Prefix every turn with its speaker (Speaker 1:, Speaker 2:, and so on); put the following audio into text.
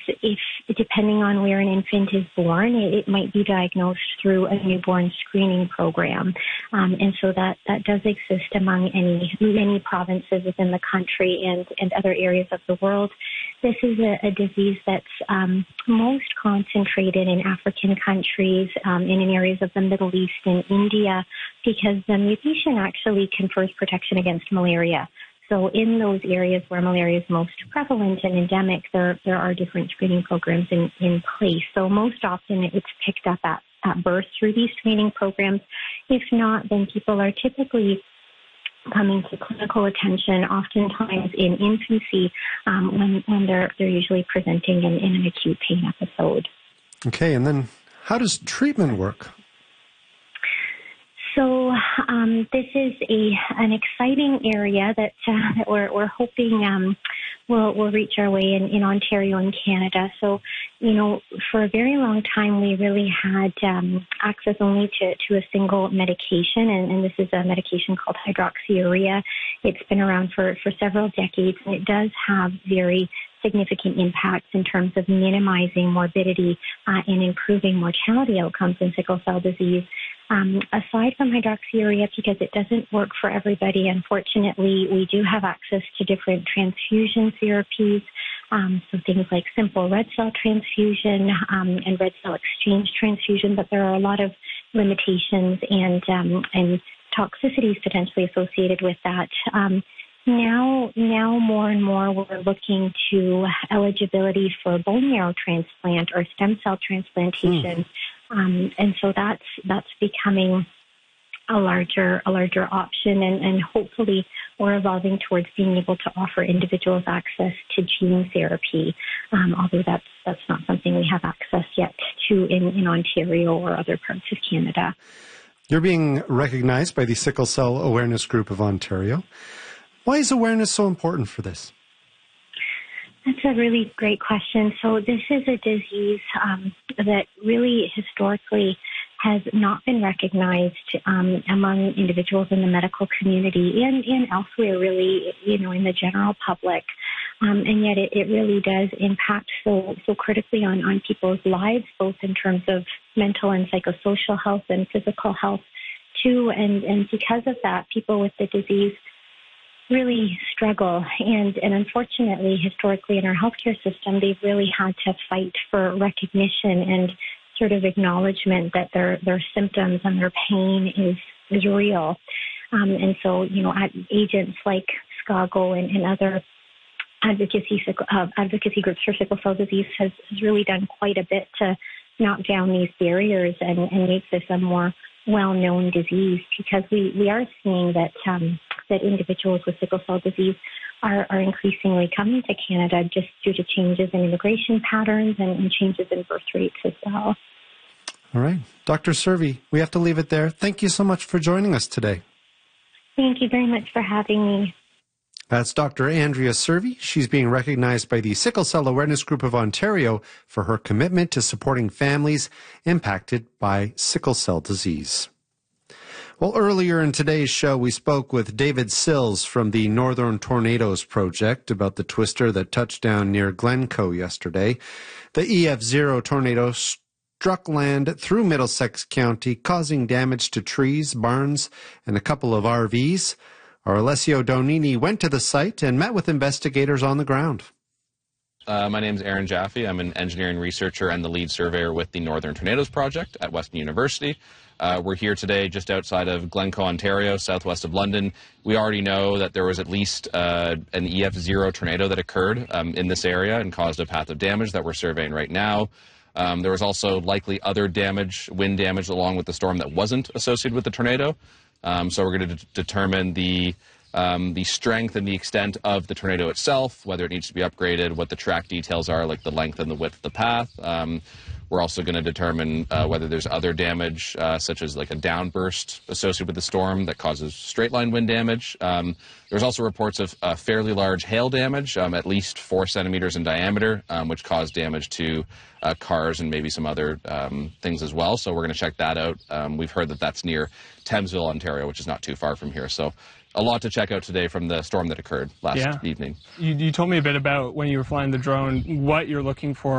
Speaker 1: if depending on where an infant is born, it might be diagnosed through a newborn screening program. And so that does exist among many provinces within the country and other areas of the world. This is a disease that's most concentrated in African countries and in areas of the Middle East and India, because the mutation actually confers protection against malaria. So in those areas where malaria is most prevalent and endemic, there are different screening programs in place. So most often it's picked up at birth through these screening programs. If not, then people are typically coming to clinical attention, oftentimes in infancy, when they're usually presenting in an acute pain episode.
Speaker 2: Okay, and then how does treatment work?
Speaker 1: So this is an exciting area that we're hoping will reach our way in Ontario and Canada. So, for a very long time, we really had access only to a single medication, and this is a medication called hydroxyurea. It's been around for several decades, and it does have very significant impacts in terms of minimizing morbidity and improving mortality outcomes in sickle cell disease. Aside from hydroxyurea, because it doesn't work for everybody, unfortunately, we do have access to different transfusion therapies, so things like simple red cell transfusion and red cell exchange transfusion, but there are a lot of limitations and toxicities potentially associated with that. Now more and more we're looking to eligibility for bone marrow transplant or stem cell transplantation. And so that's becoming a larger option, and hopefully we're evolving towards being able to offer individuals access to gene therapy, although that's not something we have access yet to in Ontario or other parts of Canada.
Speaker 2: You're being recognized by the Sickle Cell Awareness Group of Ontario. Why is awareness so important for this?
Speaker 1: That's a really great question. So this is a disease that really historically has not been recognized among individuals in the medical community and elsewhere, really, in the general public. And yet it really does impact so critically on people's lives, both in terms of mental and psychosocial health and physical health too. And because of that, people with the disease really struggle. And unfortunately, historically in our healthcare system, they've really had to fight for recognition and sort of acknowledgement that their symptoms and their pain is real. And so, agents like SCAGO and other advocacy groups for sickle cell disease has really done quite a bit to knock down these barriers and make this a more well-known disease, because we are seeing that individuals with sickle cell disease are increasingly coming to Canada just due to changes in immigration patterns and changes in birth rates as well.
Speaker 2: All right. Dr. Servy, we have to leave it there. Thank you so much for joining us today.
Speaker 1: Thank you very much for having me.
Speaker 2: That's Dr. Andrea Servy. She's being recognized by the Sickle Cell Awareness Group of Ontario for her commitment to supporting families impacted by sickle cell disease. Well, earlier in today's show, we spoke with David Sills from the Northern Tornadoes Project about the twister that touched down near Glencoe yesterday. The EF0 tornado struck land through Middlesex County, causing damage to trees, barns, and a couple of RVs. Our Alessio Donini went to the site and met with investigators on the ground.
Speaker 3: My name is Aaron Jaffe. I'm an engineering researcher and the lead surveyor with the Northern Tornadoes Project at Western University. We're here today just outside of Glencoe, Ontario, southwest of London. We already know that there was at least an EF0 tornado that occurred in this area and caused a path of damage that we're surveying right now. There was also likely other damage, wind damage, along with the storm that wasn't associated with the tornado. So we're going to determine the strength and the extent of the tornado itself, whether it needs to be upgraded, what the track details are, like the length and the width of the path. We're also going to determine whether there's other damage, such as like a downburst associated with the storm that causes straight-line wind damage. There's also reports of fairly large hail damage, at least 4 centimeters in diameter, which caused damage to cars and maybe some other things as well. So we're going to check that out. We've heard that that's near Thamesville, Ontario, which is not too far from here. So a lot to check out today from the storm that occurred last evening.
Speaker 4: You told me a bit about when you were flying the drone, what you're looking for